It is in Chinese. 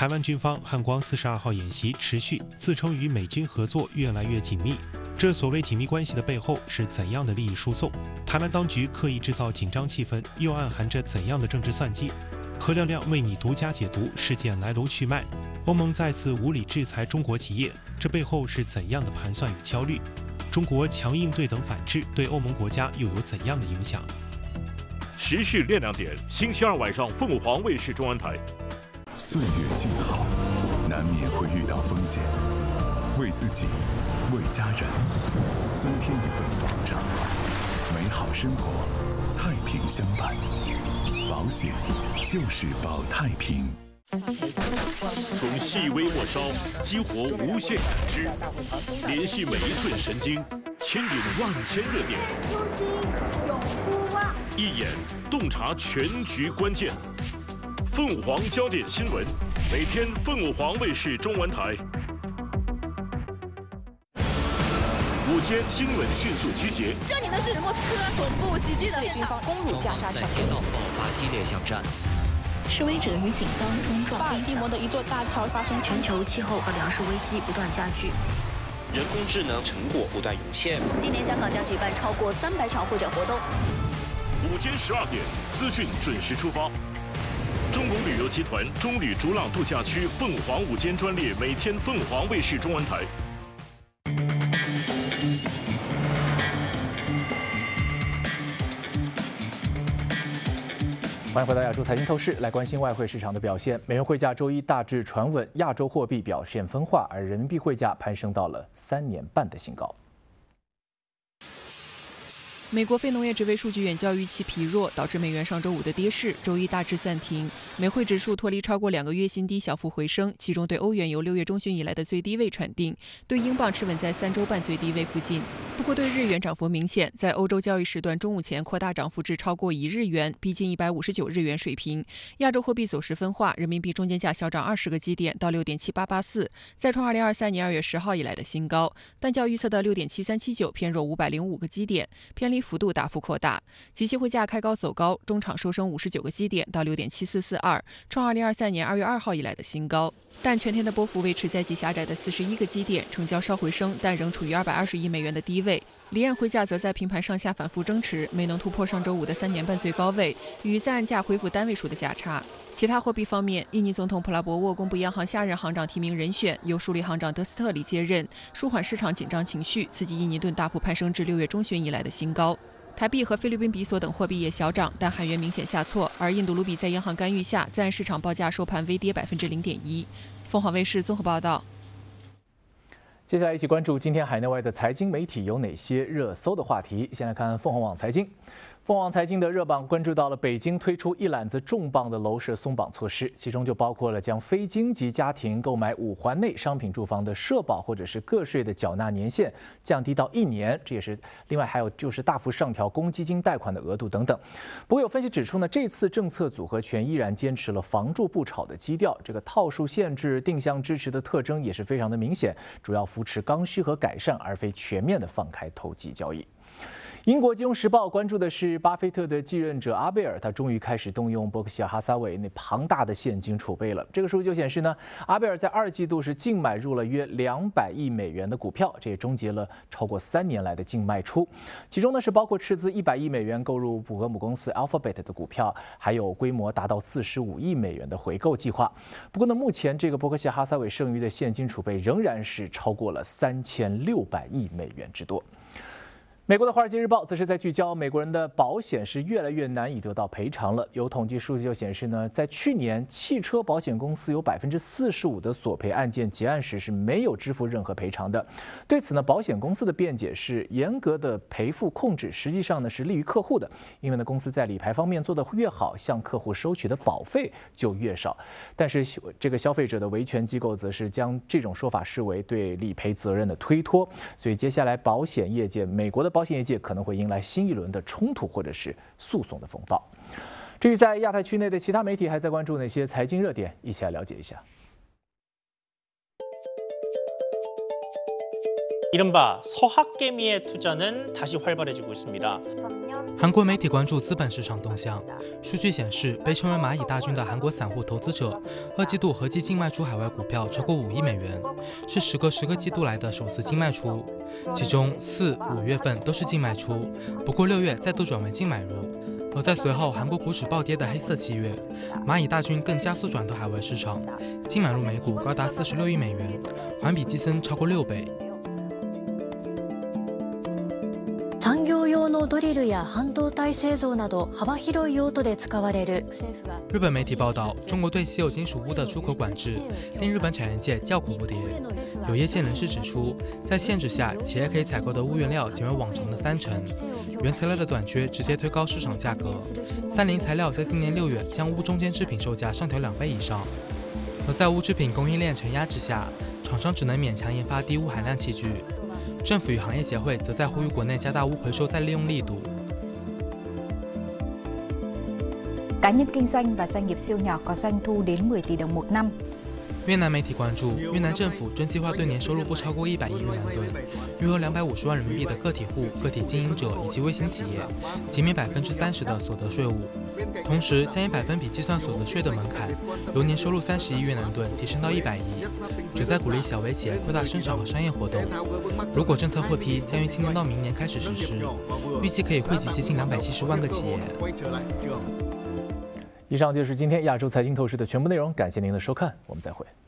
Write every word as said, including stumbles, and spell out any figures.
台湾军方汉光四十二号演习持续，自称与美军合作越来越紧密。这所谓紧密关系的背后是怎样的利益输送？台湾当局刻意制造紧张气氛，又暗含着怎样的政治算计？何亮亮为你独家解读事件来龙去脉。欧盟再次无理制裁中国企业，这背后是怎样的盘算与焦虑？中国强硬对等反制对欧盟国家又有怎样的影响？ 时事练亮点，星期二晚上凤凰卫视中文台。 岁月静好，难免会遇到风险，为自己，为家人，增添一份保障。美好生活，太平相伴。保险就是保太平。 从细微末梢激活无限感知，联系每一寸神经，牵引万千热点。 初心永不忘， 一眼洞察全局关键。凤凰焦点新闻，每天凤凰卫视中文台。午间新闻迅速集结。 这里的是莫斯科总部袭击的现场， 攻入加沙城， 街道爆发激烈巷战。 示威者与警方冲撞。 巴尔的摩的一座大桥发生全球气候和粮食危机不断加剧， 人工智能成果不断涌现。 今年香港将举办超过三百场会展活动。 午间十二点，资讯准时出发。中国旅游集团中旅逐朗度假区凤凰午间专列，每天凤凰卫视中文台。 欢迎回到亚洲财经透视，来关心外汇市场的表现。美元汇价周一大致传稳，亚洲货币表现分化，而人民币汇价攀升到了三年半的新高。 美国非农业职位数据远较预期疲弱，导致美元上周五的跌势，周一大致暂停。美汇指数脱离超过两个月新低，小幅回升，其中对欧元由六月中旬以来的最低位喘定，对英镑持稳在三周半最低位附近。不过对日元涨幅明显，在欧洲交易时段中午前扩大涨幅至超过一日元，逼近一百五十九日元水平。亚洲货币走势分化，人民币中间价小涨二十个基点到六点七八八四，再创二零二三年二月十号以来的新高，但较预测的六点七三七九偏弱五百零五个基点，偏离幅度大幅扩大。即期汇价开高走高，中场收升五十九个基点到六点七四四二，创二零二三年二月二号以来的新高。但全天的波幅维持在极狭窄的四十一个基点，成交稍回升，但仍处于二百二十亿美元的低位。离岸汇价则在平盘上下反复争持，没能突破上周五的三年半最高位，与在岸价恢复单位数的价差。其他货币方面，印尼总统普拉博沃公布央行下任行长提名人选，由署理行长德斯特里接任，舒缓市场紧张情绪，刺激印尼盾大幅攀升至六月中旬以来的新高。台币和菲律宾比索等货币也小涨，但韩元明显下挫，而印度卢比在央行干预下，在岸市场报价收盘微跌百分之零点一。凤凰卫视综合报道。 接下来一起关注今天海内外的财经媒体有哪些热搜的话题。先来看凤凰网财经。凤凰财经的热榜关注到了北京推出一揽子重磅的楼市松绑措施，其中就包括了将非京籍家庭购买五环内商品住房的社保或者是个税的缴纳年限降低到一年，这也是另外还有就是大幅上调公积金贷款的额度等等。不过有分析指出呢，这次政策组合拳依然坚持了房住不炒的基调，这个套数限制、定向支持的特征也是非常的明显，主要扶持刚需和改善，而非全面的放开投机交易。英国金融时报关注的是巴菲特的继任者阿贝尔，他终于开始动用伯克希尔哈撒韦那庞大的现金储备了。这个数据就显示呢，阿贝尔在二季度是净买入了约两百亿美元的股票，这也终结了超过三年来的净卖出。其中呢是包括斥资一百亿美元购入谷歌母公司 Alphabet 的股票，还有规模达到四十五亿美元的回购计划。不过呢，目前这个伯克希尔哈撒韦剩余的现金储备仍然是超过了三千六百亿美元之多。美国的《华尔街日报》则是在聚焦美国人的保险是越来越难以得到赔偿了。有统计数据就显示呢，在去年汽车保险公司有百分之四十五的索赔案件结案时是没有支付任何赔偿的。对此呢，保险公司的辩解是，严格的赔付控制实际上呢是利于客户的，因为呢公司在理赔方面做得越好，向客户收取的保费就越少。但是这个消费者的维权机构则是将这种说法视为对理赔责任的推脱，所以接下来保险业界，美国的保险业界可能会迎来新一轮的冲突或者是诉讼的风暴。至于在亚太区内的其他媒体还在关注哪些财经热点，一起来了解一下。 이른바 서학개미의 투자는 다시 활발해지고 있습니다. 韩国媒体关注资本市场动向。数据显示，被称为蚂蚁大军的韩国散户投资者，二季度合计净卖出海外股票超过五亿美元，是时隔十个季度来的首次净卖出。其中四、五月份都是净卖出，不过六月再度转为净买入。而在随后韩国股市暴跌的黑色七月，蚂蚁大军更加速转投海外市场，净买入美股高达四十六亿美元，环比激增超过六倍。 産業用のドリルや半導体製造など幅広い用途で使われる。 日本媒体报道，中国对稀有金属钨的出口管制令日本产业界叫苦不迭。有业界人士指出，在限制下，企业可以采购的钨原料仅为往常的三成，原材料的短缺直接推高市场价格。三菱材料在今年六月将钨中间制品售价上调两倍以上。而在钨制品供应链承压之下，厂商只能勉强研发低钨含量器具。政府与行业协会则在呼吁国内加大钨回收再利用力度。 Cá nhân kinh doanh và doanh nghiệp siêu nhỏ có doanh thu đến mười tỷ đồng một năm。 越南媒体关注，越南政府正计划对年收入不超过一百亿越南盾，约合两百五十万人民币的个体户、个体经营者以及微型企业，减免百分之三十的所得税务，同时将以百分比计算所得税的门槛，由年收入三十亿越南盾提升到一百亿，旨在鼓励小微企业扩大生产和商业活动。如果政策获批，将于今年到明年开始实施，预计可以惠及接近两百七十万个企业。 以上就是今天亚洲财经透视的全部内容，感谢您的收看，我们再会。